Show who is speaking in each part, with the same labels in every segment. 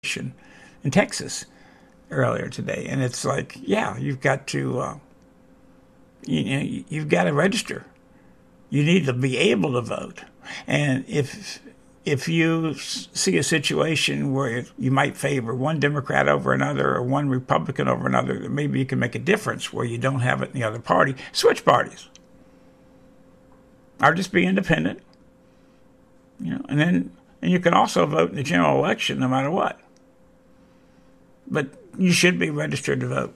Speaker 1: in Texas earlier today, and it's like, yeah, you've got to, you've got to register. You need to be able to vote, and if you see a situation where you might favor one Democrat over another or one Republican over another, maybe you can make a difference where you don't have it in the other party. Switch parties, or just be independent, and you can also vote in the general election no matter what. But you should be registered to vote.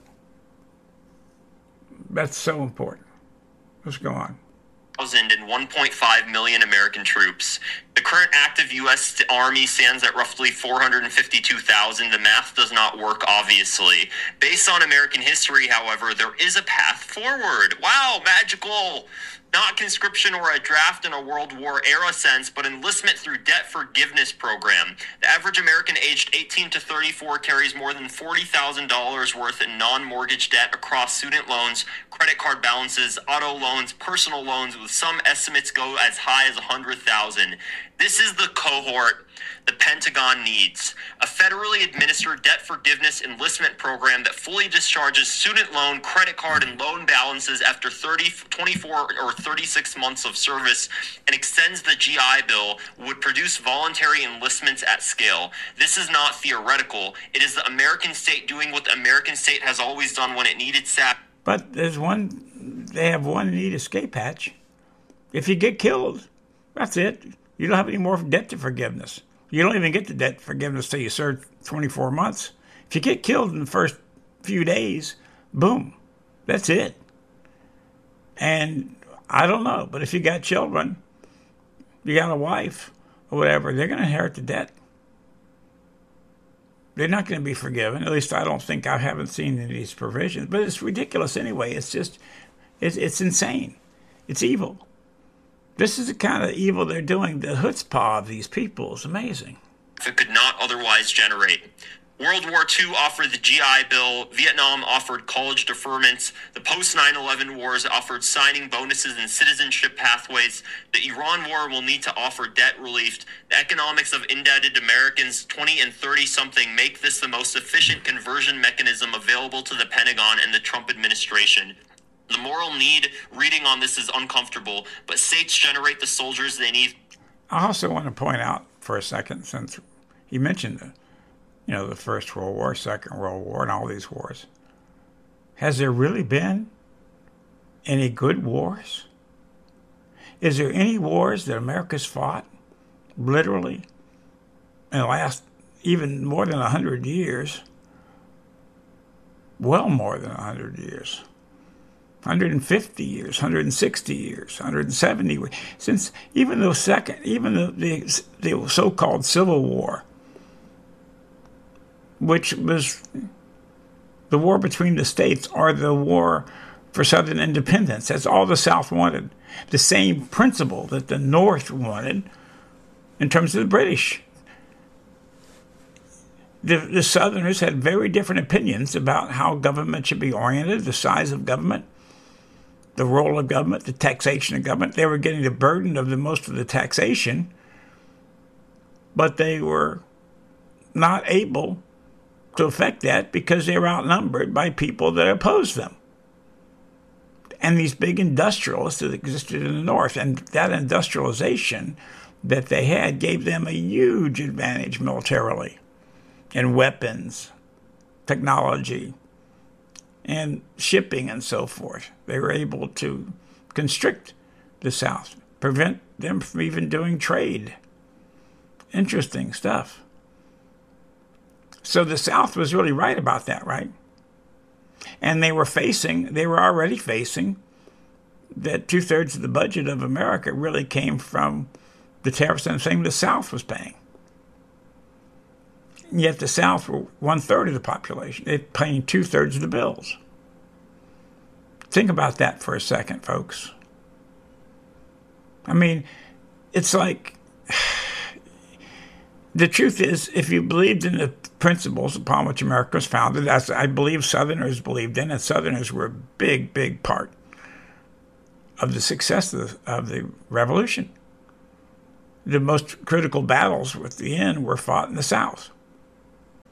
Speaker 1: That's so important. Let's go on.
Speaker 2: And 1.5 million American troops. The current active U.S. Army stands at roughly 452,000. The math does not work, obviously. Based on American history, however, there is a path forward. Wow, magical! Not conscription or a draft in a World War era sense, but enlistment through debt forgiveness program. The average American aged 18 to 34 carries more than $40,000 worth in non-mortgage debt across student loans, credit card balances, auto loans, personal loans, with some estimates go as high as $100,000. This is the cohort the Pentagon needs. A federally administered debt forgiveness enlistment program that fully discharges student loan, credit card, and loan balances after 24 or 36 months of service and extends the GI Bill would produce voluntary enlistments at scale. This is not theoretical. It is the American state doing what the American state has always done when it needed SAP.
Speaker 1: But they have one neat escape hatch. If you get killed, that's it. You don't have any more debt to forgiveness. You don't even get the debt forgiveness till you serve 24 months. If you get killed in the first few days, boom, that's it. And I don't know, but if you got children, you got a wife or whatever, they're going to inherit the debt. They're not going to be forgiven. At least I don't think. I haven't seen any of these provisions. But it's ridiculous anyway. It's just, it's insane. It's evil. This is the kind of evil they're doing. The chutzpah of these people is amazing.
Speaker 2: It could not otherwise generate. World War II offered the GI Bill. Vietnam offered college deferments. The post-9/11 wars offered signing bonuses and citizenship pathways. The Iran war will need to offer debt relief. The economics of indebted Americans 20 and 30-something make this the most efficient conversion mechanism available to the Pentagon and the Trump administration. The moral need reading on this is uncomfortable, but states generate the soldiers they need.
Speaker 1: I also want to point out for a second, since he mentioned the First World War, Second World War, and all these wars. Has there really been any good wars? Is there any wars that America's fought, literally, in the last even more than 100 years? Well, more than 100 years. 150 years, 160 years, 170 years. Since even the so-called Civil War, which was the war between the states or the war for Southern independence. That's all the South wanted. The same principle that the North wanted in terms of the British. The Southerners had very different opinions about how government should be oriented, the size of government, the role of government, the taxation of government. They were getting the burden of most of the taxation, but they were not able to affect that because they were outnumbered by people that opposed them. And these big industrialists that existed in the North, and that industrialization that they had gave them a huge advantage militarily in weapons, technology, and shipping and so forth. They were able to constrict the South, prevent them from even doing trade. Interesting stuff. So the South was really right about that, right? And they were already facing that 2/3 of the budget of America really came from the tariffs and thing the South was paying. And yet the South were 1/3 of the population. They're paying 2/3 of the bills. Think about that for a second, folks. I mean, it's like, the truth is, if you believed in the principles upon which America was founded, as I believe Southerners believed in, and Southerners were a big, big part of the success of the Revolution. The most critical battles at the end were fought in the South.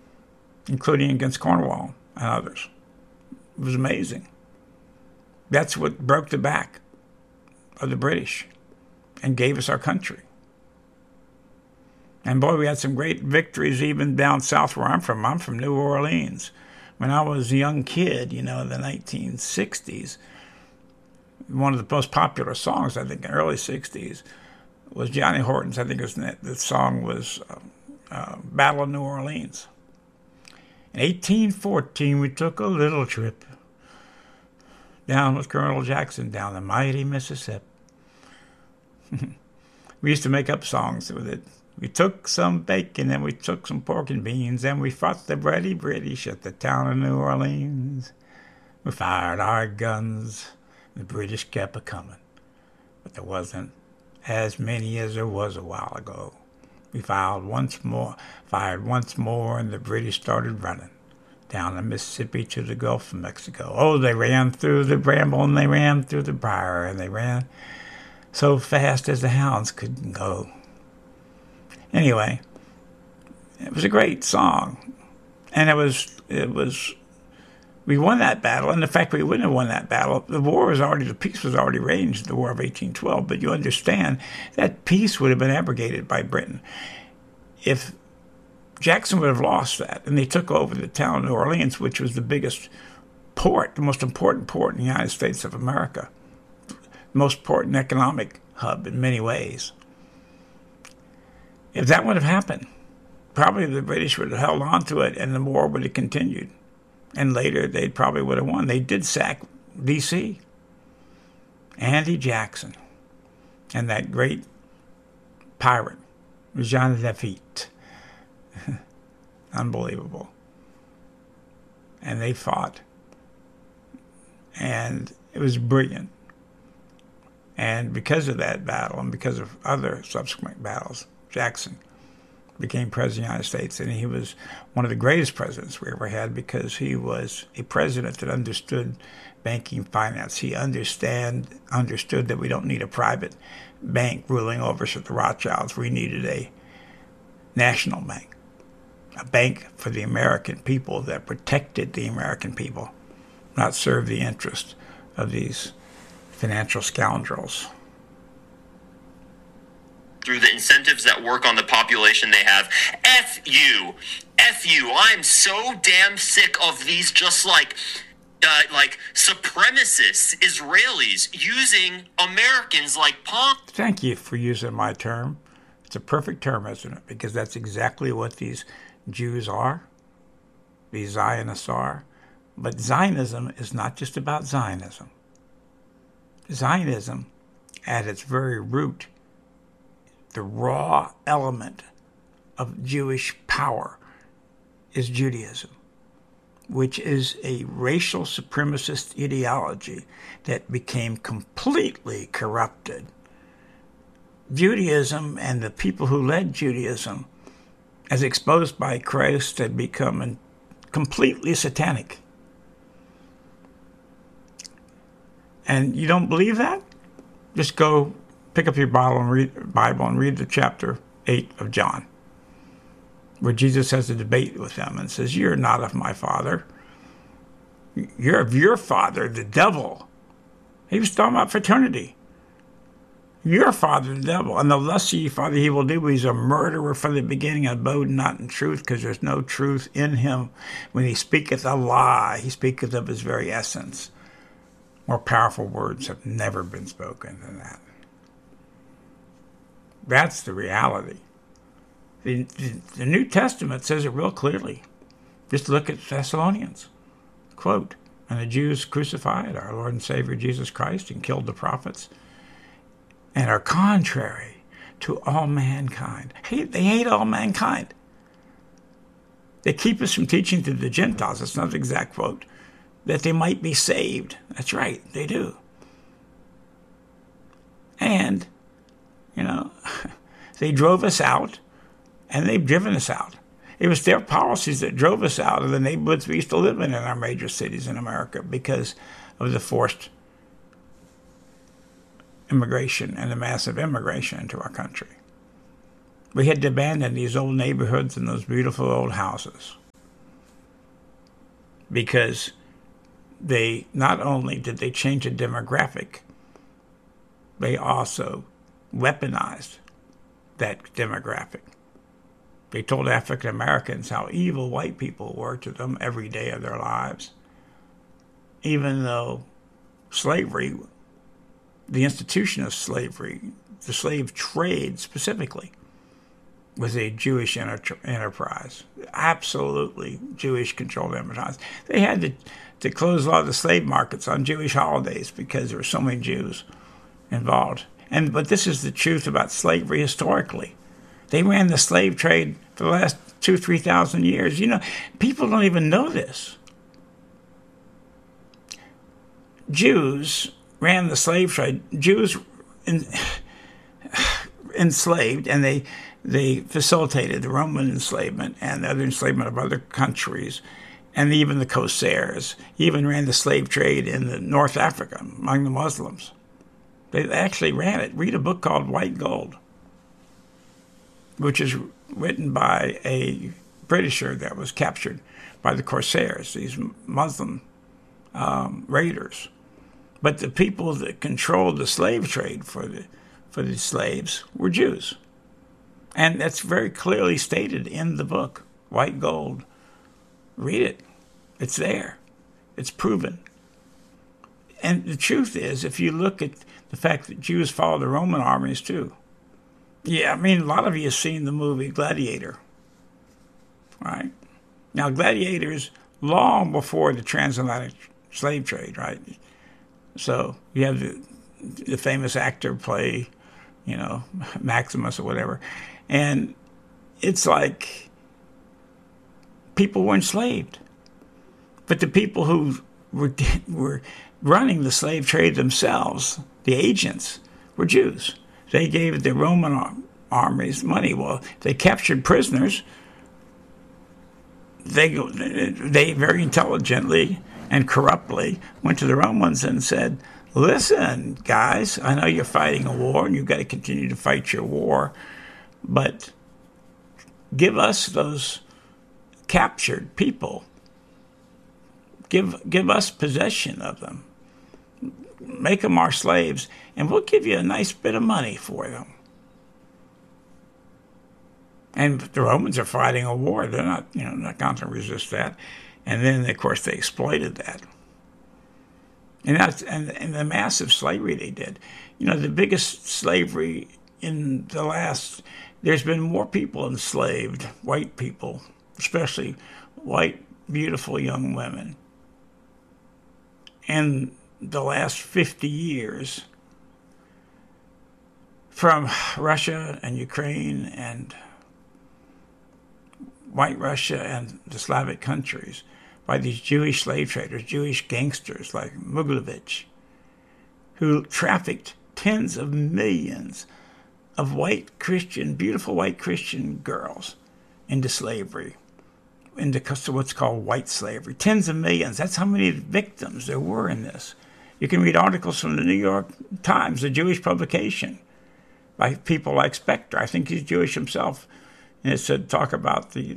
Speaker 1: including against Cornwall and others. It was amazing. That's what broke the back of the British and gave us our country. And boy, we had some great victories even down south where I'm from. I'm from New Orleans. When I was a young kid, in the 1960s, one of the most popular songs, I think, in the early 60s, was Johnny Horton's. I think the song was Battle of New Orleans. In 1814, we took a little trip down with Colonel Jackson down the mighty Mississippi. We used to make up songs with it. We took some bacon and we took some pork and beans and we fought the bloody British at the town of New Orleans. We fired our guns. The British kept a-coming, but there wasn't as many as there was a while ago. We fired once more, and the British started running down the Mississippi to the Gulf of Mexico. Oh, they ran through the bramble and they ran through the briar and they ran so fast as the hounds couldn't go. Anyway, it was a great song, and we won that battle. And in fact, we wouldn't have won that battle. The peace was already arranged, the War of 1812. But you understand that peace would have been abrogated by Britain if Jackson would have lost that, and they took over the town of New Orleans, which was the biggest port, the most important port in the United States of America, the most important economic hub in many ways. If that would have happened, probably the British would have held on to it and the war would have continued. And later, they probably would have won. They did sack D.C. Andy Jackson and that great pirate, Jean Lafitte. Unbelievable. And they fought. And it was brilliant. And because of that battle and because of other subsequent battles, Jackson became president of the United States, and he was one of the greatest presidents we ever had because he was a president that understood banking finance. He understood that we don't need a private bank ruling over us at the Rothschilds. We needed a national bank, a bank for the American people that protected the American people, not served the interest of these financial scoundrels.
Speaker 2: Through the incentives that work on the population they have. F you. I'm so damn sick of these just like supremacists, Israelis, using Americans like pawns.
Speaker 1: Thank you for using my term. It's a perfect term, isn't it? Because that's exactly what these Jews are, these Zionists are. But Zionism is not just about Zionism. Zionism, at its very root, the raw element of Jewish power is Judaism, which is a racial supremacist ideology that became completely corrupted. Judaism and the people who led Judaism, as exposed by Christ, had become completely satanic. And you don't believe that? Just go pick up your Bible and read the chapter 8 of John, where Jesus has a debate with them and says, "You're not of my father. You're of your father, the devil." He was talking about fraternity. Your father, the devil, and the lust ye father he will do. He's a murderer from the beginning, abode not in truth, because there's no truth in him. When he speaketh a lie, he speaketh of his very essence. More powerful words have never been spoken than that. That's the reality. The New Testament says it real clearly. Just look at Thessalonians. Quote, "And the Jews crucified our Lord and Savior Jesus Christ and killed the prophets and are contrary to all mankind." They hate all mankind. They keep us from teaching to the Gentiles. That's not the exact quote. That they might be saved. That's right, they do. And they drove us out, and they've driven us out. It was their policies that drove us out of the neighborhoods we used to live in our major cities in America because of the forced immigration and the massive immigration into our country. We had to abandon these old neighborhoods and those beautiful old houses. because they not only did they change the demographic, they also weaponized that demographic. They told African Americans how evil white people were to them every day of their lives, even though slavery, the institution of slavery, the slave trade specifically, was a Jewish enterprise, absolutely Jewish-controlled enterprise. They had to close a lot of the slave markets on Jewish holidays because there were so many Jews involved. But this is the truth about slavery historically. They ran the slave trade for the last 2,000-3,000 years. You know, people don't even know this. Jews ran the slave trade. Jews enslaved, and they facilitated the Roman enslavement and the other enslavement of other countries, and even the Corsairs. Even ran the slave trade in the North Africa among the Muslims. They actually ran it. Read a book called White Gold, which is written by a Britisher that was captured by the Corsairs, these Muslim raiders. But the people that controlled the slave trade for the slaves were Jews. And that's very clearly stated in the book, White Gold. Read it. It's there. It's proven. And the truth is, if you look at the fact that Jews followed the Roman armies too. Yeah, I mean, a lot of you have seen the movie Gladiator, right? Now, Gladiator's long before the transatlantic slave trade, right? So you have the famous actor play, you know, Maximus or whatever. And it's like people were enslaved. But the people who were running the slave trade themselves, the agents, were Jews. They gave the Roman armies money. Well, they captured prisoners. They very intelligently and corruptly went to the Romans and said, listen, guys, I know you're fighting a war and you've got to continue to fight your war, but give us those captured people. Give us possession of them. Make them our slaves, and we'll give you a nice bit of money for them. And the Romans are fighting a war. They're not going to resist that. And then, of course, they exploited that. And and the massive slavery they did. You know, the biggest slavery in the last, there's been more people enslaved, white people, especially white, beautiful young women, in the last 50 years from Russia and Ukraine and White Russia and the Slavic countries by these Jewish slave traders, Jewish gangsters like Mogilevich, who trafficked tens of millions of white Christian, beautiful white Christian girls into slavery, into what's called white slavery. Tens of millions. That's how many victims there were in this. You can read articles from the New York Times, a Jewish publication, by people like Spector. I think he's Jewish himself. And it said, talk about the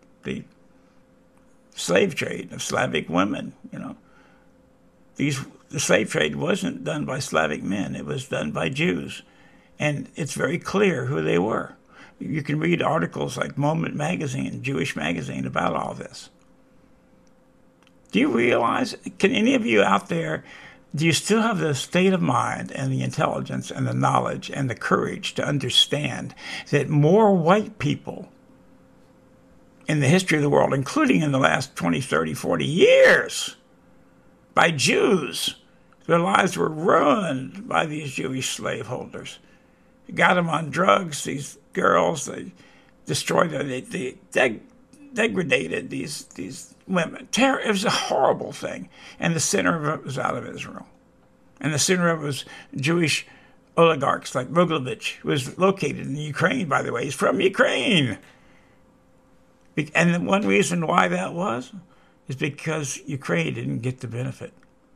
Speaker 1: slave trade of Slavic women. The slave trade wasn't done by Slavic men. It was done by Jews. And it's very clear who they were. You can read articles like Moment Magazine, Jewish magazine, about all this. Do you realize, can any of you out there, do you still have the state of mind and the intelligence and the knowledge and the courage to understand that more white people in the history of the world, including in the last 20, 30, 40 years, by Jews, their lives were ruined by these Jewish slaveholders? They got them on drugs, these girls, they destroyed them, they degraded these women. It was a horrible thing. And the center of it was out of Israel. And the center of it was Jewish oligarchs like Mogilevich, who was located in Ukraine, by the way. He's from Ukraine. And one reason why that was is because Ukraine didn't get the benefit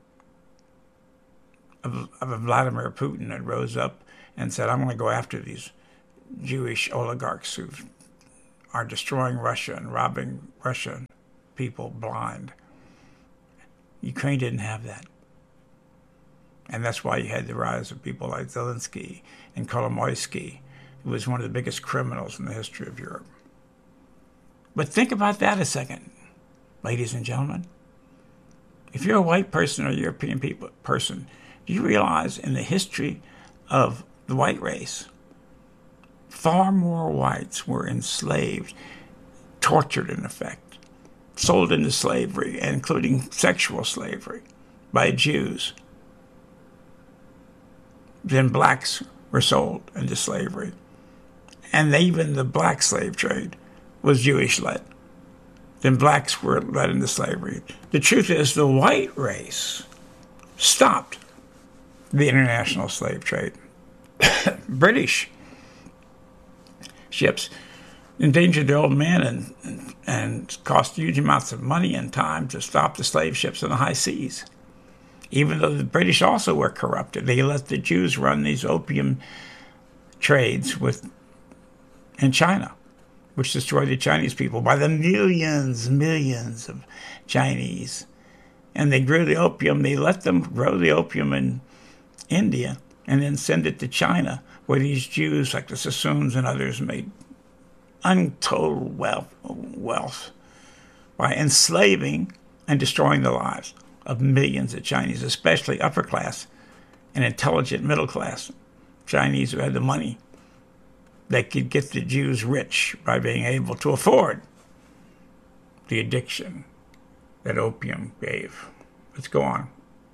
Speaker 1: of Vladimir Putin that rose up and said, I'm going to go after these Jewish oligarchs who are destroying Russia and robbing Russian people blind. Ukraine didn't have that. And that's why you had the rise of people like Zelensky and Kolomoisky, who was one of the biggest criminals in the history of Europe. But think about that a second, ladies and gentlemen. If you're a white person or a European person, do you realize in the history of the white race, far more whites were enslaved, tortured in effect, sold into slavery, including sexual slavery, by Jews, than blacks were sold into slavery. And even the black slave trade was Jewish-led. Then blacks were led into slavery. The truth is the white race stopped the international slave trade. British ships endangered the old men and cost huge amounts of money and time to stop the slave ships in the high seas. Even though the British also were corrupted, they let the Jews run these opium trades in China, which destroyed the Chinese people by the millions of Chinese. And they grew the opium. They let them grow the opium in India and then send it to China, where these Jews, like the Sassoons and others, made untold wealth by enslaving and destroying the lives of millions of Chinese, especially upper class and intelligent middle class Chinese who had the money that could get the Jews rich by being able to afford the addiction that opium gave. Let's go on.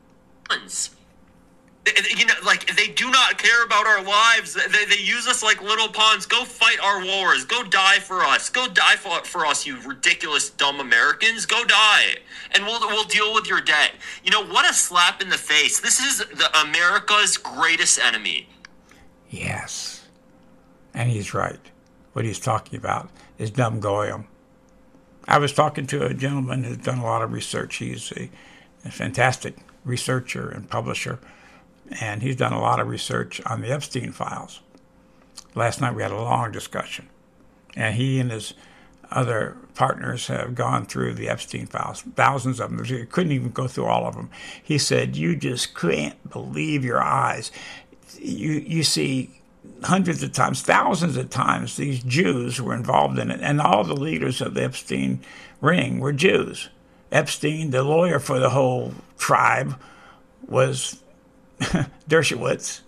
Speaker 2: You know, like, they do not care about our lives. They use us like little pawns. Go fight our wars. Go die for us. Go die for us, you ridiculous, dumb Americans. Go die, and we'll deal with your debt. You know, what a slap in the face. This is America's greatest enemy.
Speaker 1: Yes, and he's right. What he's talking about is dumb goyim. I was talking to a gentleman who's done a lot of research. He's a fantastic researcher and publisher, and he's done a lot of research on the Epstein files. Last night we had a long discussion, and he and his other partners have gone through the Epstein files, thousands of them. He couldn't even go through all of them. He said, you just can't believe your eyes. You see hundreds of times, thousands of times, these Jews were involved in it, and all the leaders of the Epstein ring were Jews. Epstein, the lawyer for the whole tribe, was Dershowitz.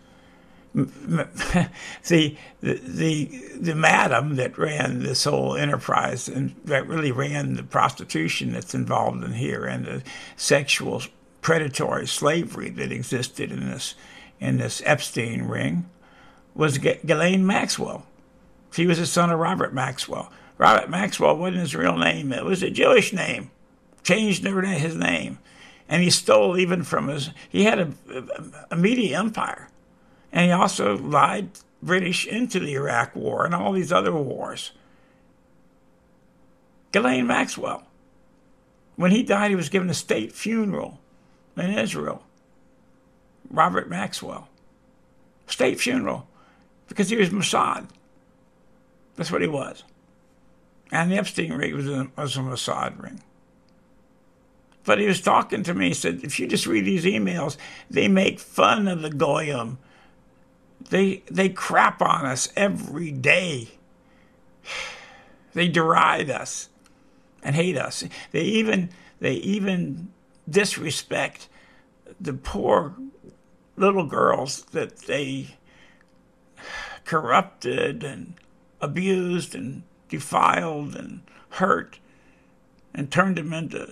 Speaker 1: The madam that ran this whole enterprise and that really ran the prostitution that's involved in here and the sexual predatory slavery that existed in this Epstein ring was Ghislaine Maxwell. She was the son of Robert Maxwell. Robert Maxwell wasn't his real name. It was a Jewish name. Changed his name. And he stole even from he had a media empire. And he also lied British into the Iraq War and all these other wars. Ghislaine Maxwell. When he died, he was given a state funeral in Israel. Robert Maxwell. State funeral. Because he was Mossad. That's what he was. And the Epstein ring was a Mossad ring. But he was talking to me. He said, if you just read these emails, they make fun of the Goyim. They crap on us every day. They deride us and hate us. They even disrespect the poor little girls that they corrupted and abused and defiled and hurt and turned them into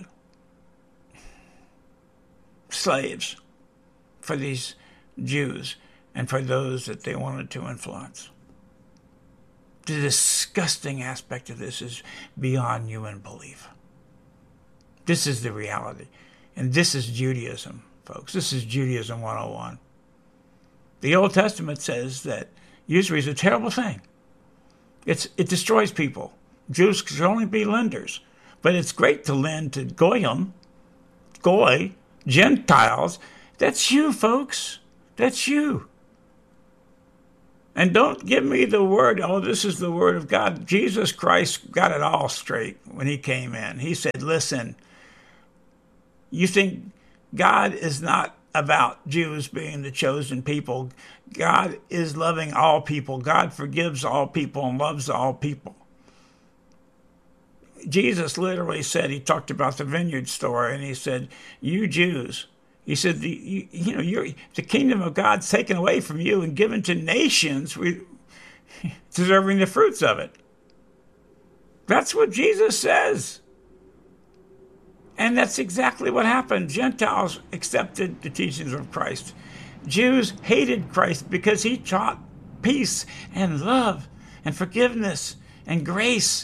Speaker 1: slaves for these Jews and for those that they wanted to influence. The disgusting aspect of this is beyond human belief. This is the reality. And this is Judaism, folks. This is Judaism 101. The Old Testament says that usury is a terrible thing. It destroys people. Jews should only be lenders. But it's great to lend to Goyim, Goy, Gentiles. That's you, folks. That's you. And don't give me the word, oh, this is the word of God. Jesus Christ got it all straight when he came in. He said, listen, you think God is not about Jews being the chosen people. God is loving all people. God forgives all people and loves all people. Jesus literally said, he talked about the vineyard story, and he said, you Jews, he said, the kingdom of God's taken away from you and given to nations deserving the fruits of it. That's what Jesus says. And that's exactly what happened. Gentiles accepted the teachings of Christ. Jews hated Christ because he taught peace and love and forgiveness and grace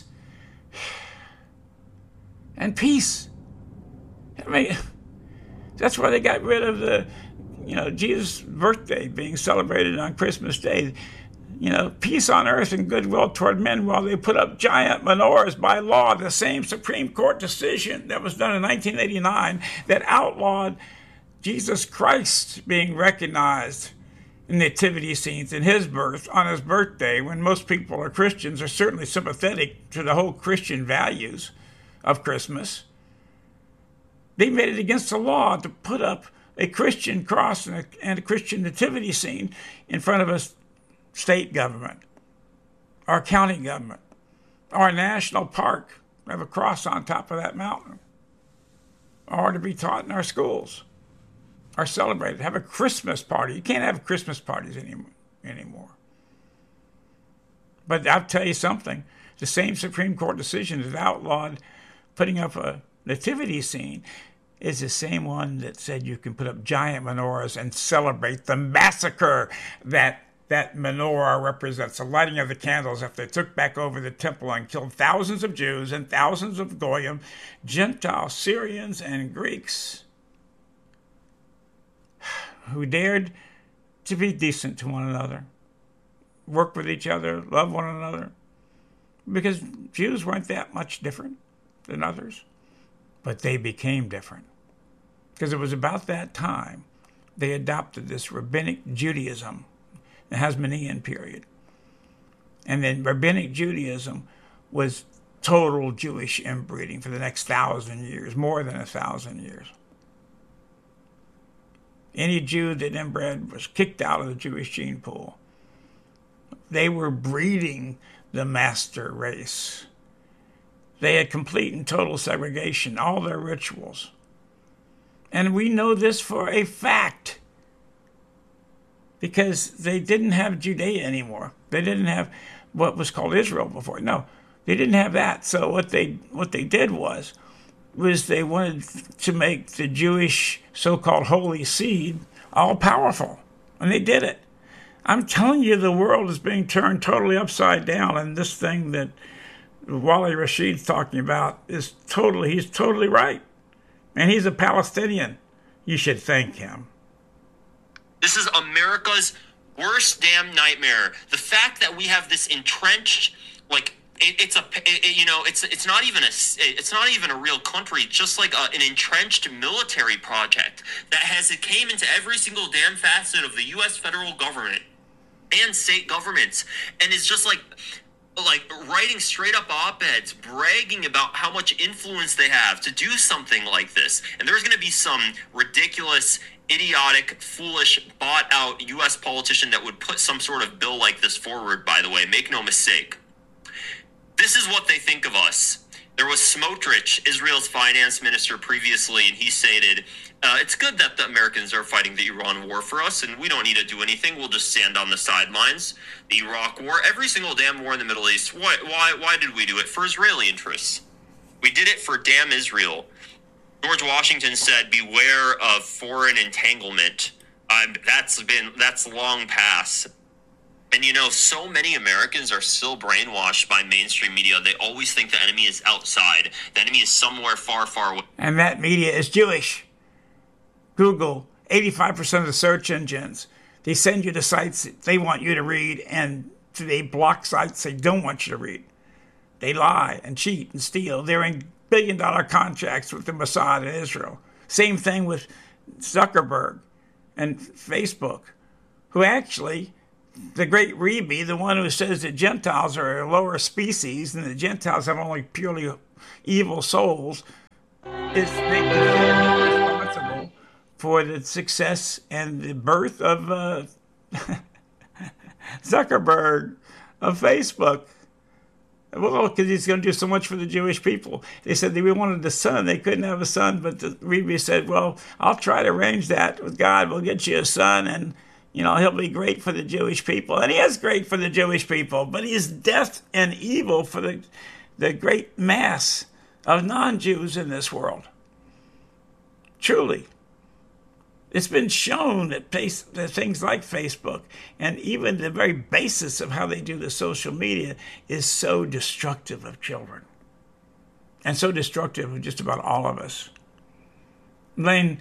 Speaker 1: and peace. I mean, that's why they got rid of Jesus' birthday being celebrated on Christmas Day. Peace on earth and goodwill toward men, while they put up giant menorahs by law. The same Supreme Court decision that was done in 1989 that outlawed Jesus Christ being recognized in nativity scenes in his birth on his birthday, when most people are Christians, are certainly sympathetic to the whole Christian values of Christmas. They made it against the law to put up a Christian cross and a Christian nativity scene in front of us state government, our county government, our national park, have a cross on top of that mountain, or to be taught in our schools, or celebrated, have a Christmas party. You can't have Christmas parties anymore. But I'll tell you something, the same Supreme Court decision that outlawed putting up a nativity scene is the same one that said you can put up giant menorahs and celebrate the massacre that menorah represents, the lighting of the candles after they took back over the temple and killed thousands of Jews and thousands of Goyim, Gentiles, Syrians, and Greeks who dared to be decent to one another, work with each other, love one another, because Jews weren't that much different than others, but they became different. Because it was about that time they adopted this rabbinic Judaism, the Hasmonean period. And then rabbinic Judaism was total Jewish inbreeding for the next 1,000 years, more than 1,000 years. Any Jew that inbred was kicked out of the Jewish gene pool. They were breeding the master race. They had complete and total segregation, all their rituals. And we know this for a fact, because they didn't have Judea anymore. They didn't have what was called Israel before. No, they didn't have that. So what they did was they wanted to make the Jewish so-called holy seed all powerful. And they did it. I'm telling you, the world is being turned totally upside down, and this thing that Wally Rashid's talking about he's totally right. And he's a Palestinian. You should thank him.
Speaker 2: This is America's worst damn nightmare. The fact that we have this entrenched, it's not even a real country. It's just like an entrenched military project that came into every single damn facet of the U.S. federal government and state governments, and is just like writing straight up op-eds, bragging about how much influence they have to do something like this. And there's going to be some ridiculous, idiotic, foolish, bought-out U.S. politician that would put some sort of bill like this forward, by the way. Make no mistake. This is what they think of us. There was Smotrich, Israel's finance minister previously, and he stated, it's good that the Americans are fighting the Iran war for us, and we don't need to do anything. We'll just stand on the sidelines. The Iraq war, every single damn war in the Middle East, why did we do it? For Israeli interests. We did it for damn Israel. George Washington said, beware of foreign entanglement. That's long past. And so many Americans are still brainwashed by mainstream media. They always think the enemy is outside. The enemy is somewhere far, far away.
Speaker 1: And that media is Jewish. Google, 85% of the search engines, they send you to sites that they want you to read, and they block sites they don't want you to read. They lie and cheat and steal. They're in billion-dollar contracts with the Mossad in Israel. Same thing with Zuckerberg and Facebook, who actually, the great Reeby, the one who says that Gentiles are a lower species and the Gentiles have only purely evil souls, is responsible for the success and the birth of Zuckerberg of Facebook. Well, because he's going to do so much for the Jewish people. They said they wanted a son. They couldn't have a son, but the Rebbe said, well, I'll try to arrange that with God. We'll get you a son, and, he'll be great for the Jewish people. And he is great for the Jewish people, but he is death and evil for the great mass of non-Jews in this world. Truly. It's been shown that things like Facebook and even the very basis of how they do the social media is so destructive of children and so destructive of just about all of us. Lane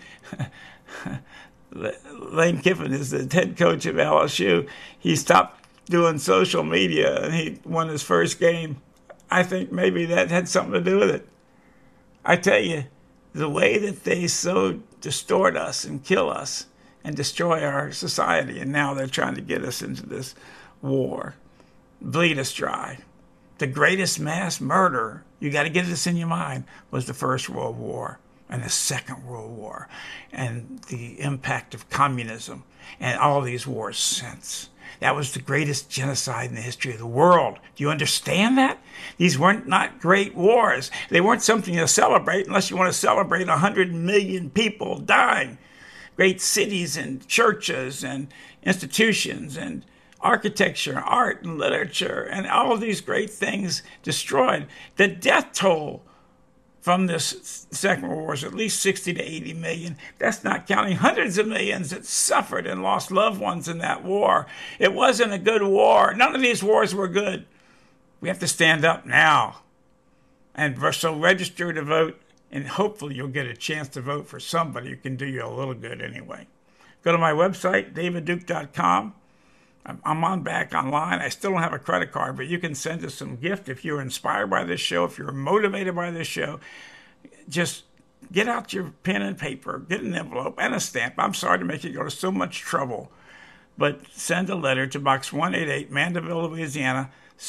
Speaker 1: Kiffin is the head coach of LSU. He stopped doing social media and he won his first game. I think maybe that had something to do with it. I tell you, the way that they so distort us and kill us and destroy our society, and now they're trying to get us into this war, bleed us dry. The greatest mass murder, you got to get this in your mind, was the First World War and the Second World War and the impact of communism and all these wars since. That was the greatest genocide in the history of the world. Do you understand that? These weren't not great wars. They weren't something to celebrate unless you want to celebrate 100 million people dying. Great cities and churches and institutions and architecture, art and literature, and all of these great things destroyed. The death toll from this Second World War is at least 60 to 80 million. That's not counting hundreds of millions that suffered and lost loved ones in that war. It wasn't a good war. None of these wars were good. We have to stand up now. And so register to vote, and hopefully you'll get a chance to vote for somebody who can do you a little good anyway. Go to my website, davidduke.com. I'm on back online. I still don't have a credit card, but you can send us some gift if you're inspired by this show, if you're motivated by this show. Just get out your pen and paper, get an envelope and a stamp. I'm sorry to make you go to so much trouble, but send a letter to Box 188, Mandeville, Louisiana,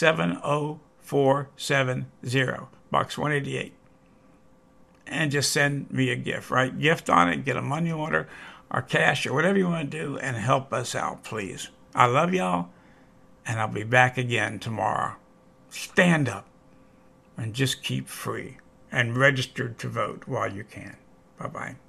Speaker 1: 70470, Box 188. And just send me a gift. Write gift on it, get a money order or cash or whatever you want to do, and help us out, please. I love y'all, and I'll be back again tomorrow. Stand up and just keep free and register to vote while you can. Bye-bye.